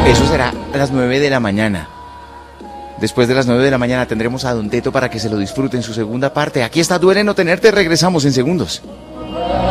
Eso será a las 9 de la mañana. Después de las 9 de la mañana tendremos a Don Teto para que se lo disfruten su segunda parte. Aquí está Duele no tenerte, regresamos en segundos.